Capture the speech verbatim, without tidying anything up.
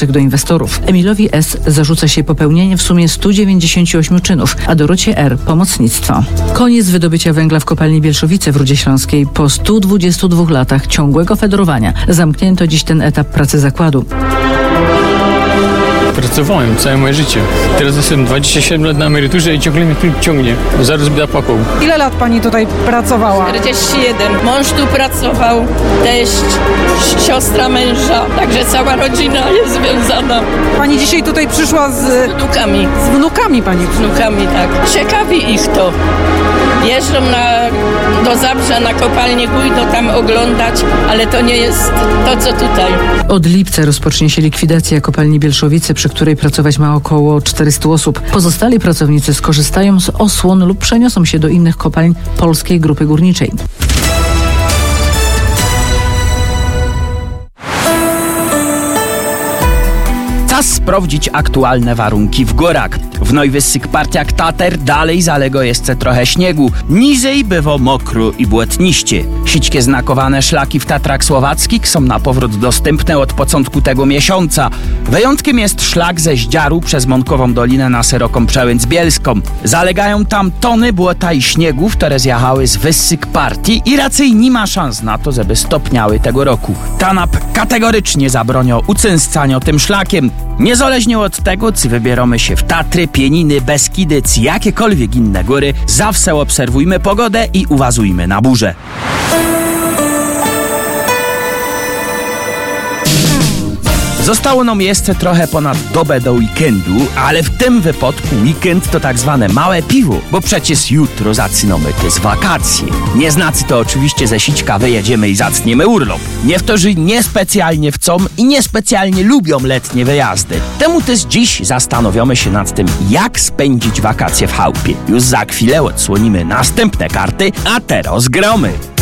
należących do inwestorów. Emilowi S. zarzuca się popełnienie w sumie stu dziewięćdziesięciu ośmiu czynów, a Dorocie R. pomocnictwo. Koniec wydobycia węgla w kopalni Bielszowice w Rudzie Śląskiej. Po stu dwudziestu dwóch latach ciągłego federowania zamknięto dziś ten etap pracy zakładu. Pracowałem całe moje życie. Teraz jestem dwadzieścia siedem lat na emeryturze i ciągle mnie tu ciągnie. Zaraz będę płakał. Ile lat pani tutaj pracowała? czterdzieści jeden. Mąż tu pracował, teść, siostra męża, także cała rodzina jest związana. Pani dzisiaj tutaj przyszła z... Z wnukami. Z wnukami pani. Z wnukami, tak. Ciekawi ich to. Jeżdżą na, do Zabrza na kopalnię Gujdo tam oglądać, ale to nie jest to, co tutaj. Od lipca rozpocznie się likwidacja kopalni Bielszowice, przy której pracować ma około czterystu osób. Pozostali pracownicy skorzystają z osłon lub przeniosą się do innych kopalń Polskiej Grupy Górniczej. Czas sprawdzić aktualne warunki w górach. W najwyższych partiach Tater dalej zalego jeszcze trochę śniegu. Niżej bywa mokro i błotniście. Sićkie znakowane szlaki w Tatrach Słowackich są na powrót dostępne od początku tego miesiąca. Wyjątkiem jest szlak ze Zdziaru przez Monkową Dolinę na szeroką Przełęcz Bielską. Zalegają tam tony błota i śniegu, które zjechały z wyższych partii i raczej nie ma szans na to, żeby stopniały tego roku. TANAP kategorycznie zabronią uczęszczania tym szlakiem. Niezależnie od tego, czy wybieramy się w Tatry, Pieniny, Beskidy, czy jakiekolwiek inne góry, zawsze obserwujmy pogodę i uważujmy na burze. Zostało nam jeszcze trochę ponad dobę do weekendu, ale w tym wypadku weekend to tak zwane małe piwo, bo przecież jutro zaczynamy te z wakacje. Nie znaczy to oczywiście, że sićka wyjedziemy i zaczniemy urlop. Niektórzy niespecjalnie chcą i niespecjalnie lubią letnie wyjazdy. Temu też dziś zastanowimy się nad tym, jak spędzić wakacje w chałupie. Już za chwilę odsłonimy następne karty, a teraz gromy.